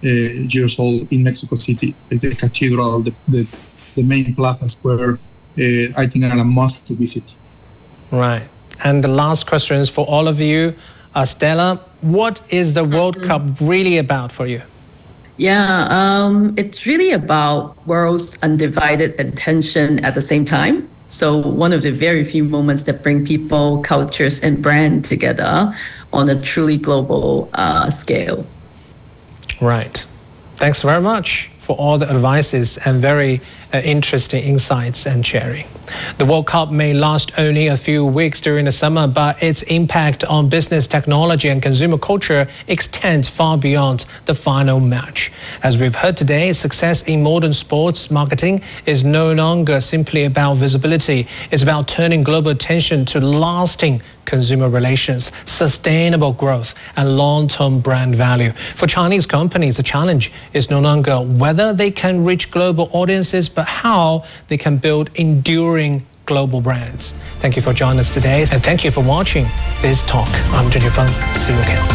years old in Mexico City. The cathedral, the main plaza square, I think are a must to visit. Right. And the last question is for all of you. Stella, what is the World Cup really about for you? Yeah, it's really about world's undivided attention at the same time. So one of the very few moments that bring people, cultures, and brand together on a truly global scale. Right. Thanks very much for all the advices and very interesting insights and sharing. The World Cup may last only a few weeks during the summer, but its impact on business, technology, and consumer culture extends far beyond the final match. As we've heard today, success in modern sports marketing is no longer simply about visibility. It's about turning global attention to lasting consumer relations, sustainable growth, and long-term brand value. For Chinese companies, the challenge is no longer whether they can reach global audiences, but how they can build enduring global brands. Thank you for joining us today, and thank you for watching BizTalk. I'm Zhenyu Feng. See you again.